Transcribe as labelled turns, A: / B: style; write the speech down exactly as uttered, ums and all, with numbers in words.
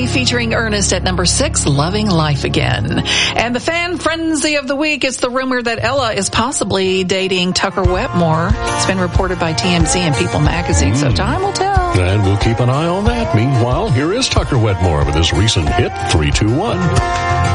A: Journey featuring Ernest at number six, Loving Life Again. And the fan frenzy of the week is the rumor that Ella is possibly dating Tucker Wetmore. It's been reported by T M Z and People Magazine, so time will tell.
B: And we'll keep an eye on that. Meanwhile, here is Tucker Wetmore with his recent hit, three two one.